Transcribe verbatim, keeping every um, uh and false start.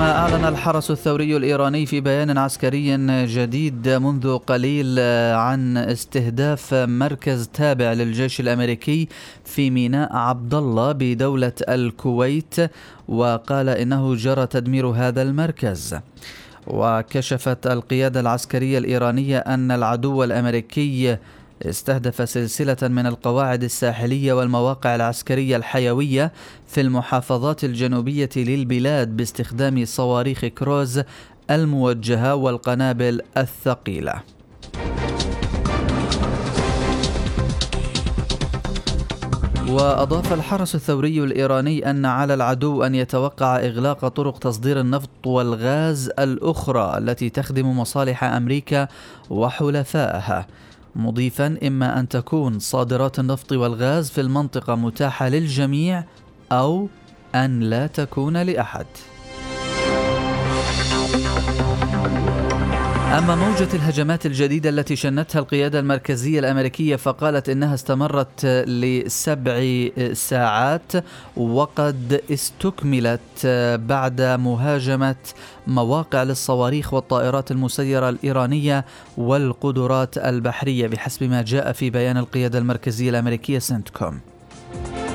كما أعلن الحرس الثوري الإيراني في بيان عسكري جديد منذ قليل عن استهداف مركز تابع للجيش الأمريكي في ميناء عبد الله بدولة الكويت، وقال إنه جرى تدمير هذا المركز. وكشفت القيادة العسكرية الإيرانية أن العدو الأمريكي استهدف سلسلة من القواعد الساحلية والمواقع العسكرية الحيوية في المحافظات الجنوبية للبلاد باستخدام صواريخ كروز الموجهة والقنابل الثقيلة. وأضاف الحرس الثوري الإيراني أن على العدو أن يتوقع إغلاق طرق تصدير النفط والغاز الأخرى التي تخدم مصالح أمريكا وحلفائها، مضيفا إما أن تكون صادرات النفط والغاز في المنطقة متاحة للجميع أو أن لا تكون لأحد. أما موجة الهجمات الجديدة التي شنتها القيادة المركزية الأمريكية فقالت إنها استمرت لسبع ساعات وقد استكملت بعد مهاجمة مواقع للصواريخ والطائرات المسيرة الإيرانية والقدرات البحرية، بحسب ما جاء في بيان القيادة المركزية الأمريكية سنتكوم.